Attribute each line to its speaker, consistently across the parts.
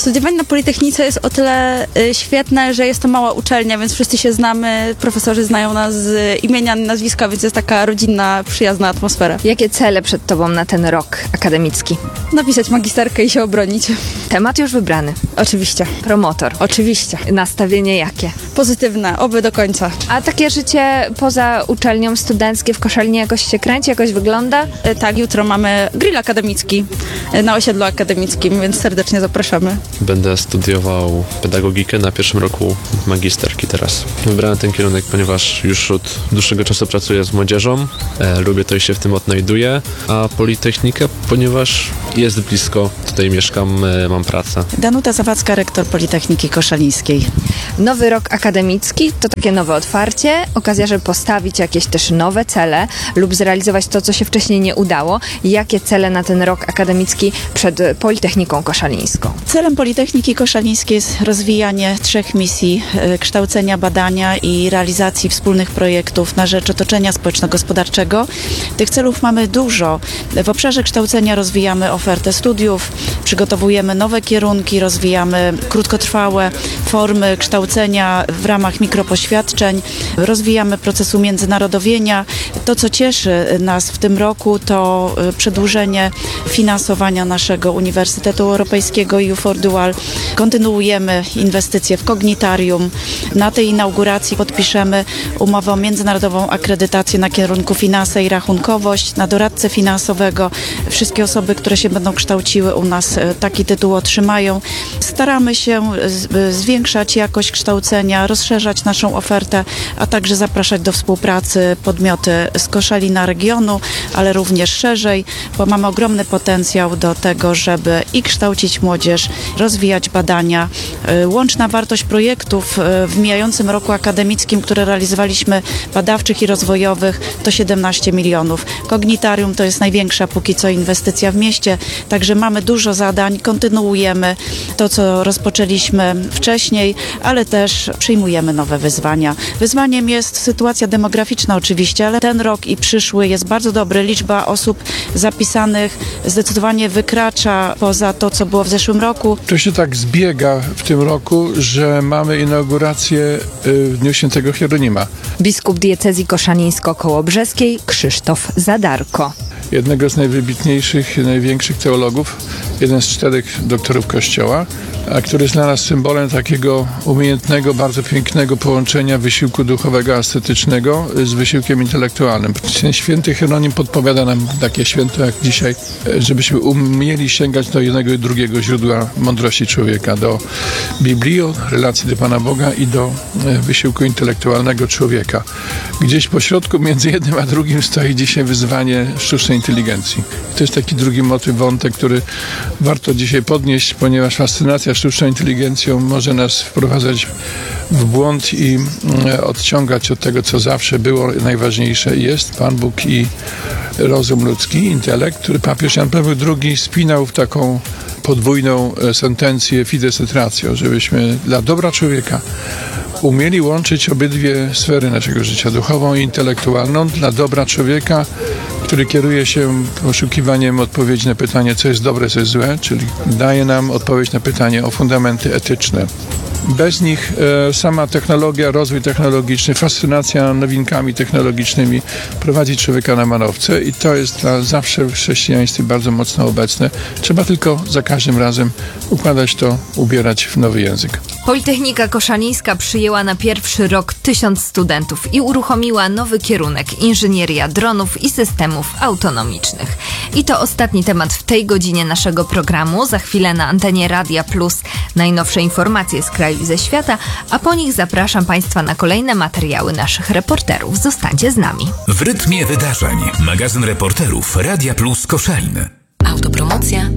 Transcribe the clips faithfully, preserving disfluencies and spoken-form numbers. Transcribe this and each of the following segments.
Speaker 1: Studiowanie na Politechnice jest o tyle y, świetne, że jest to mała uczelnia, więc wszyscy się znamy, profesorzy znają nas z imienia, nazwiska, więc jest taka rodzinna, przyjazna atmosfera.
Speaker 2: Jakie cele przed tobą na ten rok akademicki?
Speaker 1: Napisać magisterkę i się obronić.
Speaker 2: Temat już wybrany.
Speaker 1: Oczywiście.
Speaker 2: Promotor.
Speaker 1: Oczywiście.
Speaker 2: Nastawienie jakie?
Speaker 1: Pozytywne, oby do końca.
Speaker 2: A takie życie poza uczelnią studenckie w Koszalinie jakoś się kręci, jakoś wygląda?
Speaker 1: Y, tak, jutro mamy grill akademicki y, na osiedlu akademickim, więc serdecznie zapraszamy.
Speaker 3: Będę studiował pedagogikę na pierwszym roku magisterki teraz. Wybrałem ten kierunek, ponieważ już od dłuższego czasu pracuję z młodzieżą, e, lubię to i się w tym odnajduję, a Politechnikę, ponieważ jest blisko, tutaj mieszkam, e, mam pracę.
Speaker 4: Danuta Zawadzka, rektor Politechniki Koszalińskiej.
Speaker 2: Nowy rok akademicki to takie nowe otwarcie, okazja, żeby postawić jakieś też nowe cele lub zrealizować to, co się wcześniej nie udało. Jakie cele na ten rok akademicki przed Politechniką Koszalińską?
Speaker 4: Celem Politechniki Koszalińskiej jest rozwijanie trzech misji: y, kształcenia, badania i realizacji wspólnych projektów na rzecz otoczenia społeczno-gospodarczego. Tych celów mamy dużo. W obszarze kształcenia rozwijamy ofertę studiów, przygotowujemy nowe kierunki, rozwijamy krótkotrwałe formy kształcenia w ramach mikropoświadczeń, rozwijamy procesu międzynarodowienia. To, co cieszy nas w tym roku, to y, przedłużenie finansowania naszego Uniwersytetu Europejskiego E U for Dual. Kontynuujemy inwestycje w kognitarium. Na tej inauguracji podpiszemy umowę o międzynarodową akredytację na kierunku finanse i rachunkowość, na doradcę finansowego. Wszystkie osoby, które się będą kształciły u nas, taki tytuł otrzymają. Staramy się z- zwiększać jakość kształcenia, rozszerzać naszą ofertę, a także zapraszać do współpracy podmioty z Koszalina regionu, ale również szerzej, bo mamy ogromny potencjał do tego, żeby i kształcić młodzież, rozwijać badania. Y, Łączna wartość projektów y, w mijającym roku akademickim, które realizowaliśmy, badawczych i rozwojowych, to siedemnaście milionów. Kognitarium to jest największa póki co inwestycja w mieście, także mamy dużo zadań, kontynuujemy to, co rozpoczęliśmy wcześniej, ale też przyjmujemy nowe wyzwania. Wyzwaniem jest sytuacja demograficzna oczywiście, ale ten rok i przyszły jest bardzo dobry. Liczba osób zapisanych zdecydowanie wykracza poza to, co było w zeszłym roku.
Speaker 5: To się tak zbiega w tym roku, że mamy inaugurację y, w Dniu Świętego Hieronima,
Speaker 2: Biskup diecezji koszalińsko-kołobrzeskiej Krzysztof Zadarko.
Speaker 5: jednego z najwybitniejszych, największych teologów, jeden z czterech doktorów Kościoła, a który znalazł symbolem takiego umiejętnego, bardzo pięknego połączenia wysiłku duchowego, estetycznego z wysiłkiem intelektualnym. Ten święty Hieronim podpowiada nam takie święto jak dzisiaj, żebyśmy umieli sięgać do jednego i drugiego źródła mądrości człowieka, do Biblii, relacji do Pana Boga i do wysiłku intelektualnego człowieka. Gdzieś pośrodku między jednym a drugim stoi dzisiaj wyzwanie sztucznej inteligencji. To jest taki drugi motyw, wątek, który warto dzisiaj podnieść, ponieważ fascynacja sztuczną inteligencją może nas wprowadzać w błąd i odciągać od tego, co zawsze było najważniejsze jest Pan Bóg i rozum ludzki, intelekt, który papież Jan Paweł drugi spinał w taką podwójną sentencję fides et ratio, żebyśmy dla dobra człowieka umieli łączyć obydwie sfery naszego życia, duchową i intelektualną, dla dobra człowieka, który kieruje się poszukiwaniem odpowiedzi na pytanie, co jest dobre, co jest złe, czyli daje nam odpowiedź na pytanie o fundamenty etyczne. Bez nich e, sama technologia, rozwój technologiczny, fascynacja nowinkami technologicznymi prowadzi człowieka na manowce i to jest dla zawsze w chrześcijaństwie bardzo mocno obecne. Trzeba tylko za każdym razem układać to, ubierać w nowy język.
Speaker 2: Politechnika Koszalińska przyjęła na pierwszy rok tysiąc studentów i uruchomiła nowy kierunek inżynieria dronów i systemów autonomicznych. I to ostatni temat w tej godzinie naszego programu. Za chwilę na antenie Radia Plus najnowsze informacje z kraju i ze świata, a po nich zapraszam Państwa na kolejne materiały naszych reporterów. Zostańcie z nami.
Speaker 6: W rytmie wydarzeń. Magazyn reporterów Radia Plus Koszalin.
Speaker 7: Autopromocja.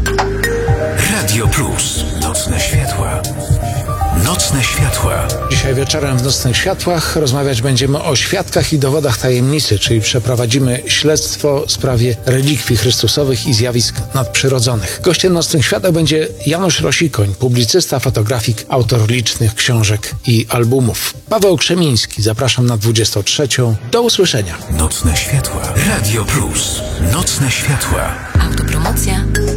Speaker 6: Radio Plus. Nocne światła. Nocne światła.
Speaker 8: Dzisiaj wieczorem w Nocnych Światłach rozmawiać będziemy o świadkach i dowodach tajemnicy, czyli przeprowadzimy śledztwo w sprawie relikwii chrystusowych i zjawisk nadprzyrodzonych. Gościem Nocnych Światła będzie Janusz Rosikoń, publicysta, fotografik, autor licznych książek i albumów. Paweł Krzemiński, zapraszam na dwudziestą trzecią. Do usłyszenia.
Speaker 6: Nocne światła. Radio Plus. Nocne światła.
Speaker 7: Autopromocja.